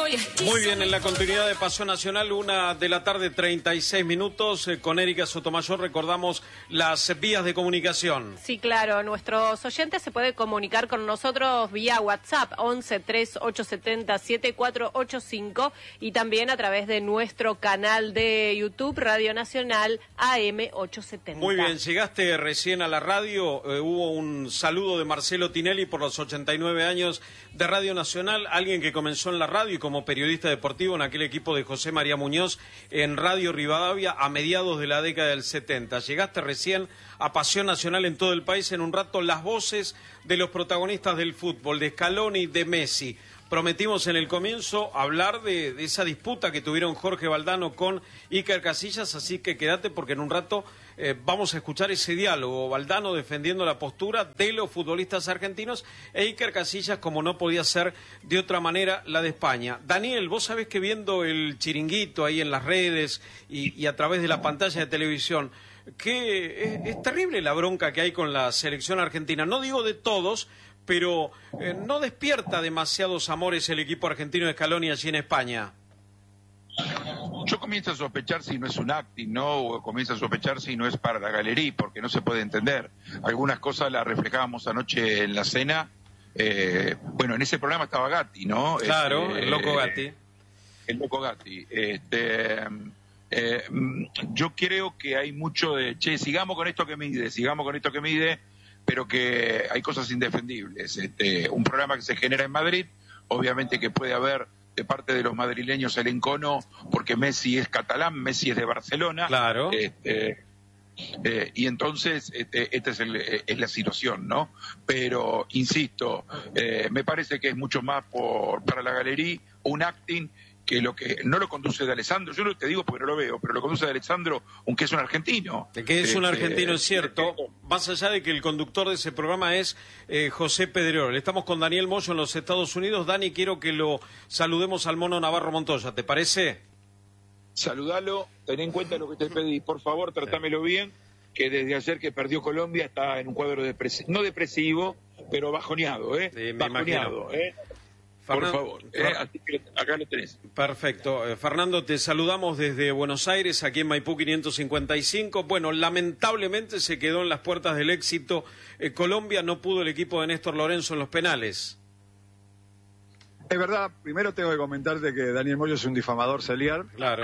Muy bien, en la continuidad de Pasión Nacional, 1:36 con Erika Sotomayor, recordamos las vías de comunicación. Sí, claro, nuestros oyentes se pueden comunicar con nosotros vía WhatsApp, 11 3870 7485, y también a través de nuestro canal de YouTube, Radio Nacional AM 870. Muy bien, llegaste recién a la radio, hubo un saludo de Marcelo Tinelli por los 89 años de Radio Nacional, alguien que comenzó en la radio y como periodista deportivo en aquel equipo de José María Muñoz en Radio Rivadavia a mediados de la década del 70. Llegaste recién a Pasión Nacional en todo el país. En un rato las voces de los protagonistas del fútbol, de Scaloni, de Messi. Prometimos en el comienzo hablar de esa disputa que tuvieron Jorge Valdano con Iker Casillas, así que quédate porque en un rato vamos a escuchar ese diálogo. Valdano defendiendo la postura de los futbolistas argentinos e Iker Casillas, como no podía ser de otra manera, la de España. Daniel, vos sabés que viendo el chiringuito ahí en las redes y a través de la pantalla de televisión, que es terrible la bronca que hay con la selección argentina. No digo de todos, pero no despierta demasiados amores el equipo argentino de Scaloni allí en España. Yo comienzo a sospechar si no es un acting, ¿no? O comienzo a sospechar si no es para la galería, porque no se puede entender. Algunas cosas las reflejábamos anoche en la cena. Bueno, en ese programa estaba Gatti, ¿no? Claro, el loco Gatti. El loco Gatti. Yo creo que hay mucho de, sigamos con esto que mide, pero que hay cosas indefendibles. Un programa que se genera en Madrid, obviamente que puede haber de parte de los madrileños el encono, porque Messi es catalán, Messi es de Barcelona. Claro. Y entonces esta es la situación, ¿no? Pero, insisto, me parece que es mucho más para la galería un acting que lo que no lo conduce de Alessandro, yo no te digo porque no lo veo, pero lo conduce de Alessandro, aunque es un argentino. Que es un argentino, es cierto, más allá de que el conductor de ese programa es José Pedrerol. Estamos con Daniel Moyo en los Estados Unidos. Dani, quiero que lo saludemos al Mono Navarro Montoya, ¿te parece? Saludalo, ten en cuenta lo que te pedí, por favor, tratámelo bien, que desde ayer que perdió Colombia está en un cuadro no depresivo, pero bajoneado, Sí, bajoneado, Por favor, así que acá lo tenés. Perfecto. Fernando, te saludamos desde Buenos Aires, aquí en Maipú 555. Bueno, lamentablemente se quedó en las puertas del éxito. Colombia, no pudo el equipo de Néstor Lorenzo en los penales. Es verdad, primero tengo que comentarte que Daniel Moyo es un difamador serial. Claro.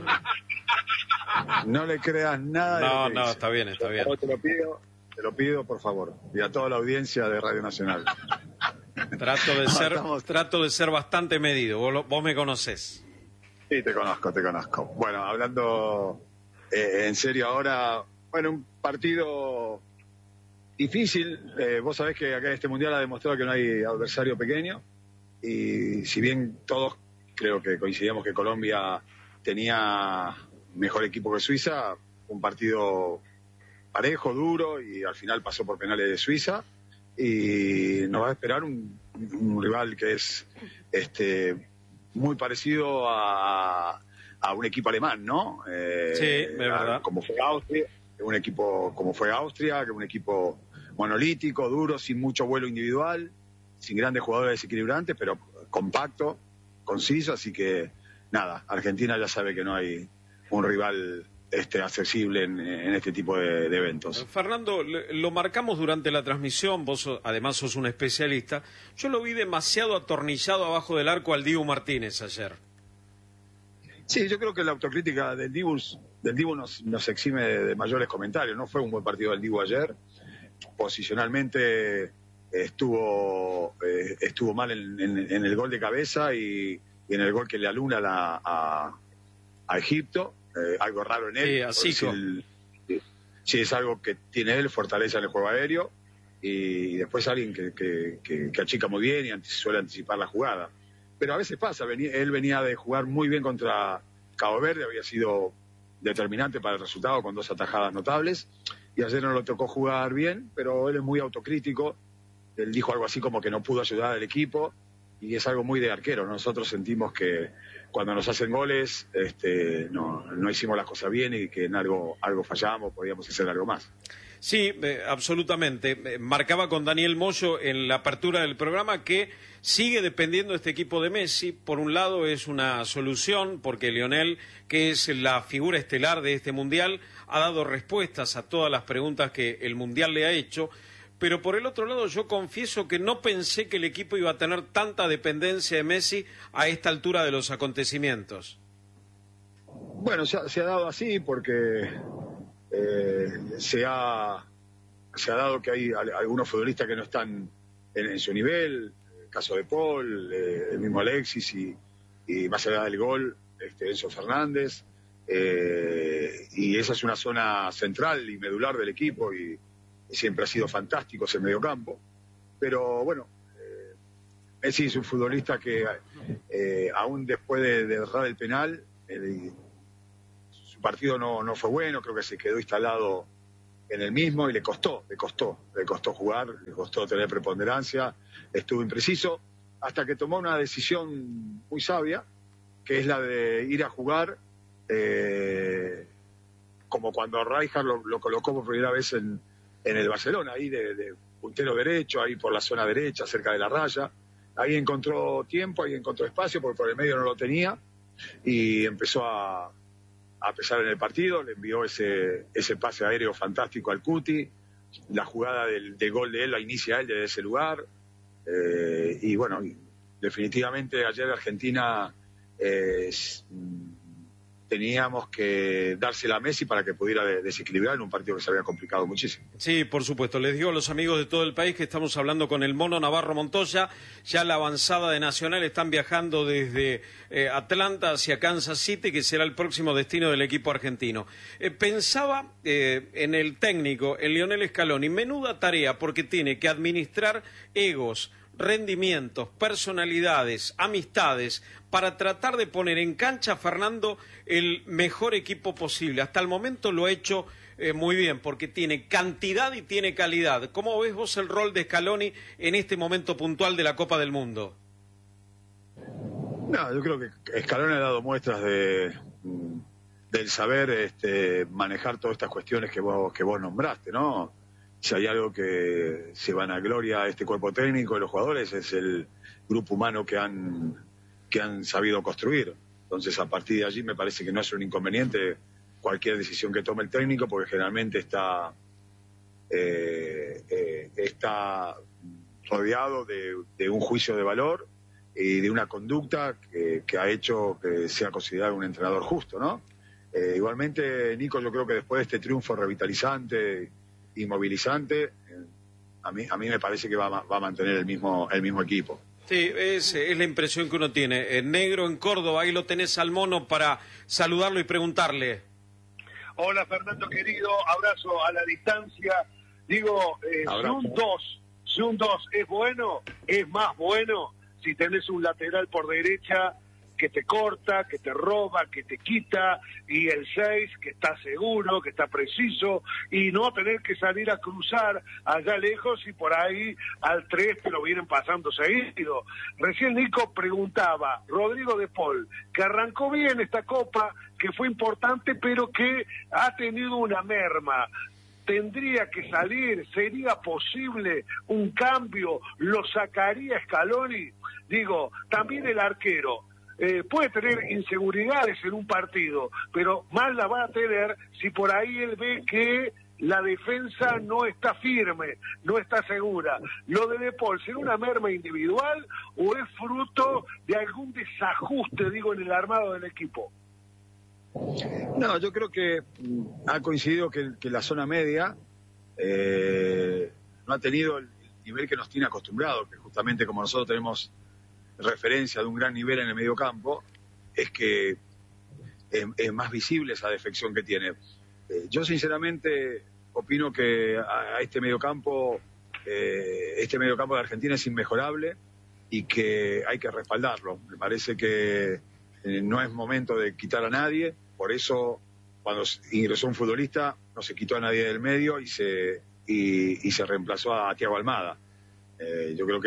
No le creas nada de lo que No, dice. está bien, está bien. Te lo pido, por favor, y a toda la audiencia de Radio Nacional. Trato de ser bastante medido, vos me conocés. Sí, te conozco. Bueno, hablando en serio ahora, bueno, un partido difícil. Vos sabés que acá en este Mundial ha demostrado que no hay adversario pequeño, y si bien todos creo que coincidimos que Colombia tenía mejor equipo que Suiza, un partido parejo, duro, y al final pasó por penales de Suiza. Y nos va a esperar un rival que es muy parecido a un equipo alemán, ¿no? Sí, de verdad. Como fue Austria, que un equipo monolítico, duro, sin mucho vuelo individual, sin grandes jugadores desequilibrantes, pero compacto, conciso, así que nada, Argentina ya sabe que no hay un rival accesible en este tipo de eventos. Fernando, lo marcamos durante la transmisión, vos además sos un especialista. Yo lo vi demasiado atornillado abajo del arco al Dibu Martínez ayer. Sí, yo creo que la autocrítica del Dibu nos exime de mayores comentarios. No fue un buen partido del Dibu ayer. Posicionalmente estuvo mal en el gol de cabeza y en el gol que le aluna a Egipto. Algo raro en él. Sí, sí, es algo que tiene él, fortaleza en el juego aéreo, y después alguien que achica muy bien y suele anticipar la jugada. Pero a veces pasa, él venía de jugar muy bien contra Cabo Verde, había sido determinante para el resultado con 2 atajadas notables, y ayer no lo tocó jugar bien, pero él es muy autocrítico. Él dijo algo así como que no pudo ayudar al equipo, y es algo muy de arquero. Nosotros sentimos que cuando nos hacen goles no hicimos las cosas bien y que en algo fallamos, podíamos hacer algo más. Sí, absolutamente. Marcaba con Daniel Moyo en la apertura del programa que sigue dependiendo este equipo de Messi. Por un lado es una solución porque Lionel, que es la figura estelar de este Mundial, ha dado respuestas a todas las preguntas que el Mundial le ha hecho. Pero por el otro lado yo confieso que no pensé que el equipo iba a tener tanta dependencia de Messi a esta altura de los acontecimientos. Bueno, se ha dado así porque se ha dado que hay algunos futbolistas que no están en su nivel, el caso de Paul, el mismo Alexis y más allá del gol, Enzo Fernández, y esa es una zona central y medular del equipo y siempre ha sido fantástico ese mediocampo, pero bueno, Messi es un futbolista que aún después de errar el penal, su partido no fue bueno, creo que se quedó instalado en el mismo y le costó jugar, le costó tener preponderancia, estuvo impreciso, hasta que tomó una decisión muy sabia, que es la de ir a jugar como cuando Rijkaard lo colocó por primera vez en el Barcelona, ahí de puntero derecho, ahí por la zona derecha, cerca de la raya. Ahí encontró tiempo, ahí encontró espacio, porque por el medio no lo tenía, y empezó a pesar en el partido, le envió ese pase aéreo fantástico al Cuti, la jugada del gol de él la inicia él desde ese lugar, y bueno, definitivamente ayer Argentina teníamos que dársela a Messi para que pudiera desequilibrar en un partido que se había complicado muchísimo. Sí, por supuesto. Les digo a los amigos de todo el país que estamos hablando con el Mono Navarro Montoya. Ya la avanzada de Nacional están viajando desde Atlanta hacia Kansas City, que será el próximo destino del equipo argentino. Pensaba en el técnico, en Lionel Scaloni. Menuda tarea, porque tiene que administrar egos, rendimientos, personalidades, amistades, para tratar de poner en cancha, Fernando, el mejor equipo posible. Hasta el momento lo ha hecho muy bien, porque tiene cantidad y tiene calidad. ¿Cómo ves vos el rol de Scaloni en este momento puntual de la Copa del Mundo? No, yo creo que Scaloni ha dado muestras del saber manejar todas estas cuestiones que vos nombraste, ¿no? Si hay algo que se vanagloria a este cuerpo técnico de los jugadores es el grupo humano que han sabido construir. Entonces, a partir de allí me parece que no es un inconveniente cualquier decisión que tome el técnico, porque generalmente está rodeado de un juicio de valor y de una conducta que ha hecho que sea considerado un entrenador justo, ¿no? Igualmente, Nico, yo creo que después de este triunfo revitalizante y movilizante, a mí me parece que va a mantener el mismo equipo. Sí, es la impresión que uno tiene. Negro en Córdoba, ahí lo tenés al Mono para saludarlo y preguntarle. Hola Fernando querido, abrazo a la distancia. Digo, si un 2 es bueno, es más bueno si tenés un lateral por derecha que te corta, que te roba, que te quita, y el 6 que está seguro, que está preciso, y no tener que salir a cruzar allá lejos y por ahí al 3 te lo vienen pasando seguido. Recién Nico preguntaba, Rodrigo de Paul, que arrancó bien esta Copa, que fue importante, pero que ha tenido una merma. Tendría que salir, sería posible un cambio, lo sacaría Scaloni. Digo, también el arquero. Puede tener inseguridades en un partido, pero más la va a tener si por ahí él ve que la defensa no está firme, no está segura. Lo de Paul, ¿será una merma individual o es fruto de algún desajuste, digo, en el armado del equipo? No, yo creo que ha coincidido que la zona media no ha tenido el nivel que nos tiene acostumbrado, que justamente como nosotros tenemos referencia de un gran nivel en el medio campo, es que es más visible esa defección que tiene. Yo sinceramente opino que a este mediocampo de Argentina es inmejorable y que hay que respaldarlo. Me parece que no es momento de quitar a nadie, por eso cuando ingresó un futbolista no se quitó a nadie del medio y se reemplazó a Thiago Almada. Yo creo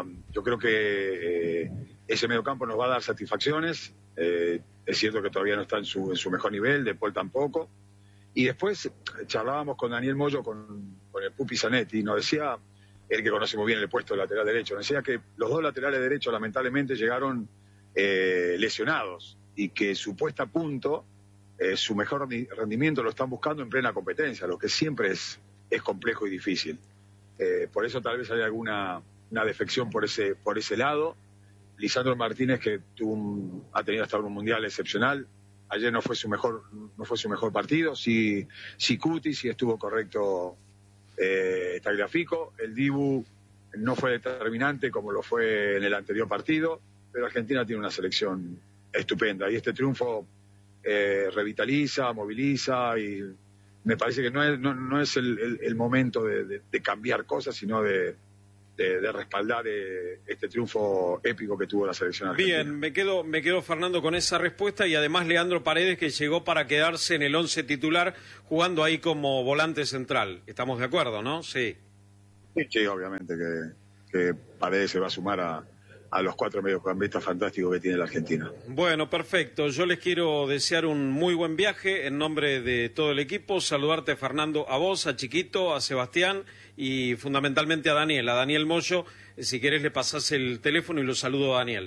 que ese mediocampo nos va a dar satisfacciones. Es cierto que todavía no está en su mejor nivel, De Paul tampoco. Y después charlábamos con Daniel Moyo, con el Pupi Zanetti, y nos decía, él que conoce muy bien el puesto de lateral derecho, nos decía que los dos laterales derechos lamentablemente llegaron lesionados y que su puesta a punto, su mejor rendimiento lo están buscando en plena competencia, lo que siempre es complejo y difícil. Por eso tal vez hay una defección por ese lado. Lisandro Martínez, que ha tenido hasta un mundial excepcional, ayer no fue su mejor partido. Sí Cuti, sí estuvo correcto Tagliafico. El Dibu no fue determinante como lo fue en el anterior partido, pero Argentina tiene una selección estupenda y este triunfo revitaliza, moviliza, y me parece que no es el momento de cambiar cosas, sino de respaldar este triunfo épico que tuvo la selección argentina. Bien, me quedo Fernando con esa respuesta, y además Leandro Paredes, que llegó para quedarse en el 11 titular, jugando ahí como volante central. ¿Estamos de acuerdo, no? Sí. Sí, obviamente que Paredes se va a sumar a los 4 mediocampistas fantásticos que tiene la Argentina. Bueno, perfecto. Yo les quiero desear un muy buen viaje en nombre de todo el equipo. Saludarte, Fernando, a vos, a Chiquito, a Sebastián y fundamentalmente a Daniel Moyo. Si querés le pasás el teléfono y lo saludo a Daniel.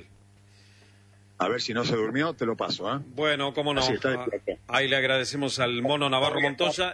A ver si no se durmió, te lo paso, ¿eh? Bueno, cómo no. Ahí le agradecemos al Mono Navarro Montoya.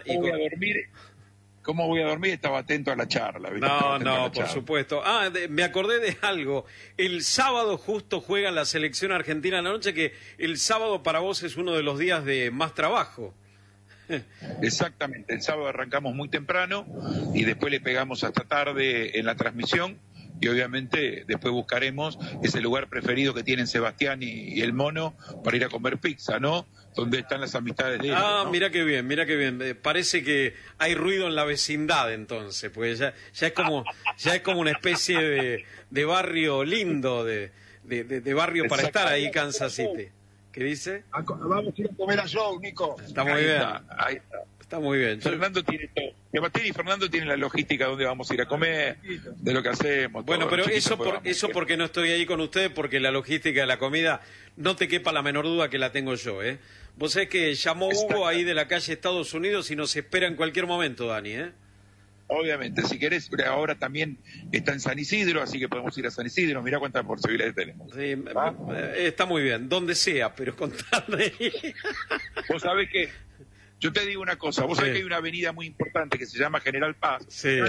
¿Cómo voy a dormir? Estaba atento a la charla. ¿Viste? No, por supuesto. Me acordé de algo. El sábado justo juega la selección argentina en la noche, que el sábado para vos es uno de los días de más trabajo. Exactamente. El sábado arrancamos muy temprano y después le pegamos hasta tarde en la transmisión. Y obviamente después buscaremos ese lugar preferido que tienen Sebastián y el Mono para ir a comer pizza, ¿no? Donde están las amistades de ellos, ¿no? Mira qué bien. Parece que hay ruido en la vecindad entonces, pues ya es como una especie de barrio lindo, de barrio para estar ahí, Kansas City. ¿Qué dice? Vamos a ir a comer a Joe, Nico. Está muy bien. Ahí está. Está muy bien. Fernando tiene todo. Sebastián y Fernando tienen la logística de dónde vamos a ir a comer, de lo que hacemos. Bueno, todo, pero eso porque no estoy ahí con ustedes, porque la logística de la comida, no te quepa la menor duda que la tengo yo, ¿eh? Vos sabés que llamó Hugo ahí de la calle Estados Unidos y nos espera en cualquier momento, Dani, ¿eh? Obviamente, si querés, ahora también está en San Isidro, así que podemos ir a San Isidro. Mirá cuántas posibilidades tenemos. Sí, está muy bien, donde sea, pero contadme. Vos sabés que yo te digo una cosa, vos sabés que hay una avenida muy importante que se llama General Paz,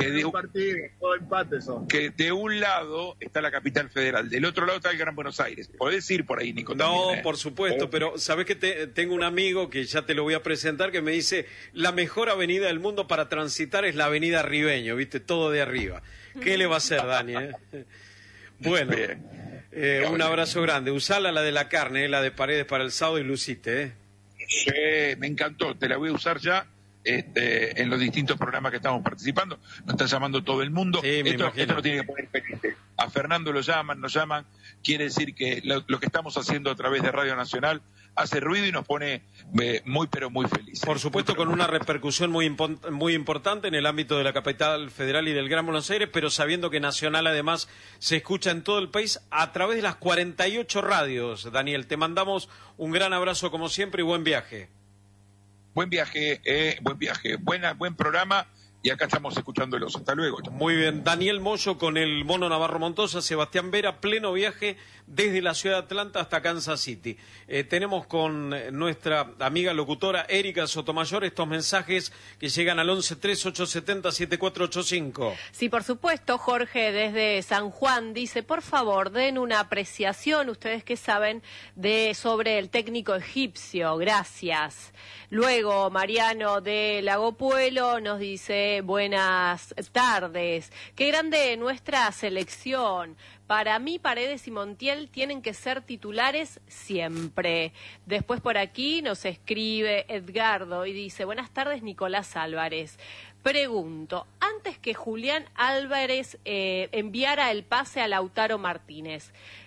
que de un lado está la capital federal, del otro lado está el Gran Buenos Aires. Podés ir por ahí, Nico. No, también, por supuesto, pero sabés que tengo un amigo que ya te lo voy a presentar, que me dice, la mejor avenida del mundo para transitar es la avenida Ribeño, ¿viste? Todo de arriba. ¿Qué le va a hacer, Dani? Bueno, un abrazo grande. Usala la de la carne, la de Paredes para el sábado, y lucite, ¿eh? Sí, me encantó, te la voy a usar ya en los distintos programas que estamos participando. Nos está llamando todo el mundo. Sí, esto no tiene que poner pendiente. A Fernando nos llaman, quiere decir que lo que estamos haciendo a través de Radio Nacional hace ruido y nos pone muy pero muy felices. Por supuesto, con una repercusión muy importante en el ámbito de la capital federal y del Gran Buenos Aires, pero sabiendo que Nacional además se escucha en todo el país a través de las 48 radios. Daniel, te mandamos un gran abrazo como siempre y buen viaje. Buen viaje, buen programa. Y acá estamos escuchándolos. Hasta luego. Muy bien. Daniel Moyo con el Mono Navarro Montoya, Sebastián Vera, pleno viaje desde la ciudad de Atlanta hasta Kansas City. Tenemos con nuestra amiga locutora Erika Sotomayor estos mensajes que llegan al 11-3870-7485. Sí, por supuesto. Jorge desde San Juan dice, por favor, den una apreciación, ustedes que saben, sobre el técnico egipcio. Gracias. Luego, Mariano de Lago Puelo nos dice, buenas tardes. Qué grande nuestra selección. Para mí, Paredes y Montiel tienen que ser titulares siempre. Después por aquí nos escribe Edgardo y dice, buenas tardes, Nicolás Álvarez. Pregunto, antes que Julián Álvarez enviara el pase a Lautaro Martínez,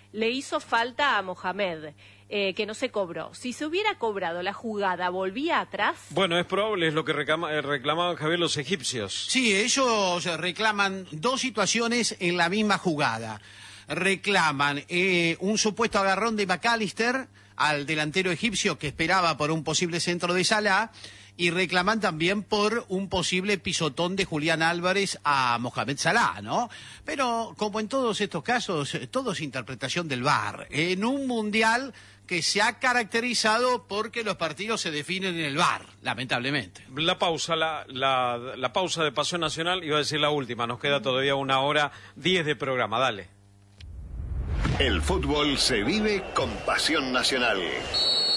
le hizo falta a Mohamed, que no se cobró. Si se hubiera cobrado la jugada, ¿volvía atrás? Bueno, es probable, es lo que reclamaban, Javier, los egipcios. Sí, ellos reclaman dos situaciones en la misma jugada. Reclaman un supuesto agarrón de McAllister al delantero egipcio que esperaba por un posible centro de Salah, y reclaman también por un posible pisotón de Julián Álvarez a Mohamed Salah, ¿no? Pero, como en todos estos casos, todo es interpretación del VAR. En un mundial que se ha caracterizado porque los partidos se definen en el VAR, lamentablemente. La pausa, la pausa de Pasión Nacional, iba a decir la última, nos queda todavía 1:10 de programa, dale. El fútbol se vive con Pasión Nacional.